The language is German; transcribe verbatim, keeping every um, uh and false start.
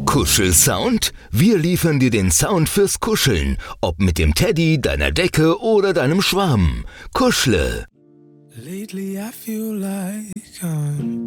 Kuschelsound? Wir liefern dir den Sound fürs Kuscheln, ob mit dem Teddy, deiner Decke oder deinem Schwamm. Kuschle! Lately I feel like I'm